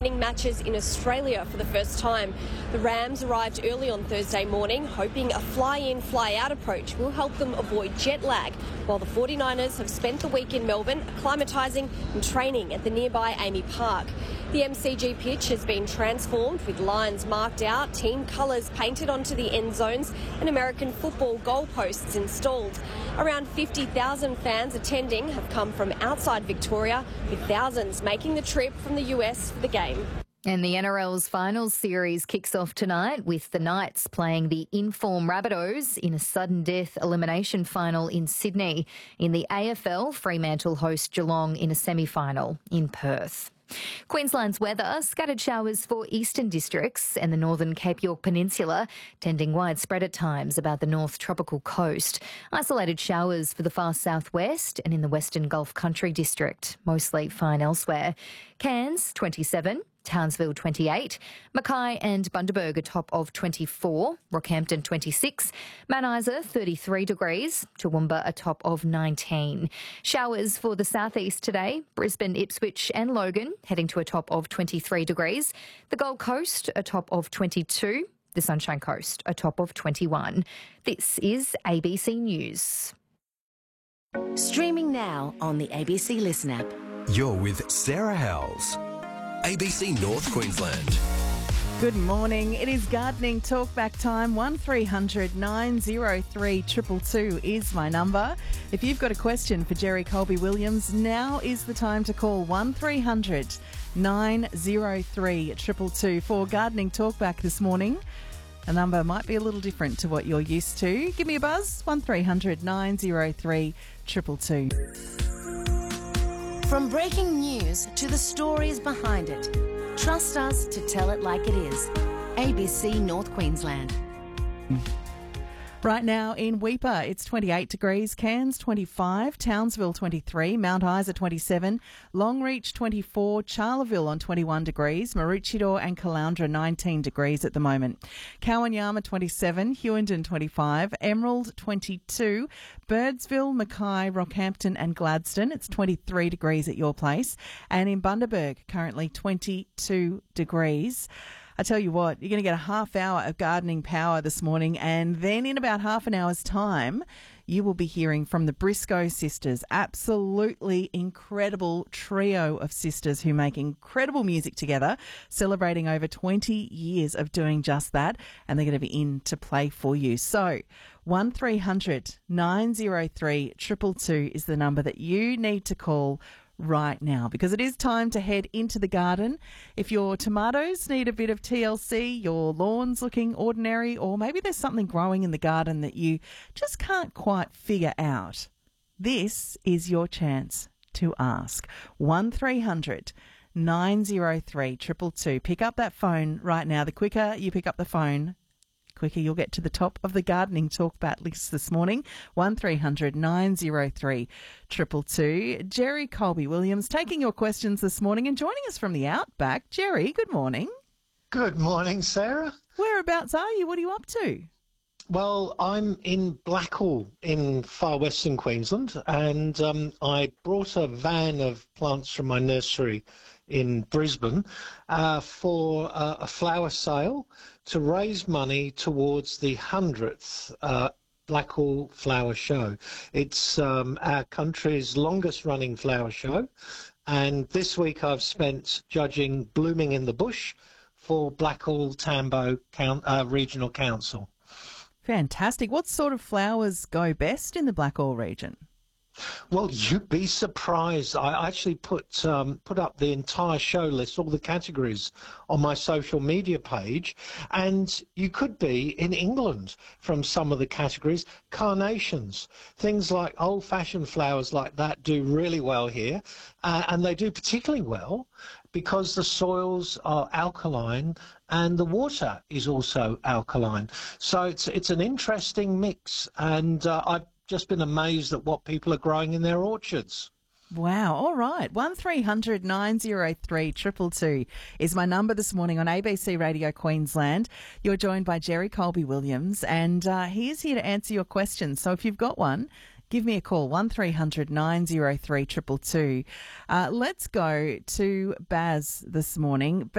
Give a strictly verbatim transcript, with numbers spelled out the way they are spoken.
Matches in Australia for the first time. The Rams arrived early on Thursday morning, hoping a fly-in, fly-out approach will help them avoid jet lag, while the forty-niners have spent the week in Melbourne acclimatising and training at the nearby A A M I Park. The M C G pitch has been transformed with lines marked out, team colours painted onto the end zones and American football goalposts installed. Around fifty thousand fans attending have come from outside Victoria, with thousands making the trip from the U S for the game. And the N R L's finals series kicks off tonight with the Knights playing the in-form Rabbitohs in a sudden death elimination final in Sydney. In the A F L, Fremantle host Geelong in a semi-final in Perth. Queensland's weather, scattered showers for eastern districts and the northern Cape York Peninsula, tending widespread at times about the north tropical coast. Isolated showers for the far southwest and in the western Gulf Country district, mostly fine elsewhere. Cairns, twenty-seven. Townsville, twenty-eight. Mackay and Bundaberg a top of twenty-four. Rockhampton, twenty-six. Mount Isa, thirty-three degrees. Toowoomba, a top of nineteen. Showers for the southeast today. Brisbane, Ipswich and Logan heading to a top of twenty-three degrees. The Gold Coast, a top of twenty-two. The Sunshine Coast, a top of twenty-one. This is A B C News. Streaming now on the A B C Listen app. You're with Sarah Howells. A B C North Queensland. Good morning. It is gardening talkback time. one three hundred nine oh three two two two is my number. If you've got a question for Jerry Colby Williams, now is the time to call one three hundred nine oh three two two two for gardening talkback this morning. A number might be a little different to what you're used to. Give me a buzz, one three hundred nine oh three two two two. From breaking news to the stories behind it, trust us to tell it like it is. A B C North Queensland. Right now in Weipa, it's twenty-eight degrees, Cairns twenty-five, Townsville twenty-three, Mount Isa twenty-seven, Longreach twenty-four, Charleville on twenty-one degrees, Maroochydore and Caloundra nineteen degrees at the moment. Kawanyama twenty-seven, Hughenden twenty-five, Emerald twenty-two, Birdsville, Mackay, Rockhampton and Gladstone, it's twenty-three degrees at your place, and in Bundaberg currently twenty-two degrees. I tell you what, you're going to get a half hour of gardening power this morning, and then in about half an hour's time, you will be hearing from the Briscoe sisters. Absolutely incredible trio of sisters who make incredible music together, celebrating over twenty years of doing just that, and they're going to be in to play for you. So, one three hundred nine oh three two two two is the number that you need to call right now, because it is time to head into the garden. If your tomatoes need a bit of T L C, your lawn's looking ordinary, or maybe there's something growing in the garden that you just can't quite figure out, this is your chance to ask. one three hundred nine oh three two two two. Pick up that phone right now. The quicker you pick up the phone, quicker you'll get to the top of the gardening talk bat list this morning. one three hundred nine oh three two two two. Jerry Colby Williams taking your questions this morning and joining us from the Outback. Jerry, good morning. Good morning, Sarah. Whereabouts are you? What are you up to? Well, I'm in Blackall in far western Queensland, and um, I brought a van of plants from my nursery in Brisbane uh, for uh, a flower sale to raise money towards the hundredth uh, Blackall Flower Show. It's um, our country's longest running flower show, and this week I've spent judging Blooming in the Bush for Blackall Tambo Count, uh, Regional Council. Fantastic. What sort of flowers go best in the Blackall region? Well, you'd be surprised. I actually put um, put up the entire show list, all the categories, on my social media page, and you could be in England from some of the categories. Carnations, things like old-fashioned flowers like that do really well here, uh, and they do particularly well because the soils are alkaline and the water is also alkaline. So it's it's an interesting mix, and uh, I've just been amazed at what people are growing in their orchards. Wow. All right. one three hundred nine oh three two two two is my number this morning on A B C Radio Queensland. You're joined by Jerry Colby Williams, and uh, he is here to answer your questions. So if you've got one, give me a call, one three hundred nine oh three two two two. Uh, let's go to Baz this morning.